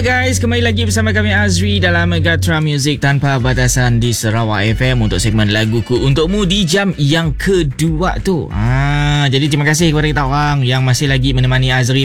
guys, kembali lagi bersama kami Azri dalam Gatra Music Tanpa Batasan di Sarawak FM untuk segmen Laguku Untukmu di jam yang kedua tu. Jadi terima kasih kepada kita orang yang masih lagi menemani Azri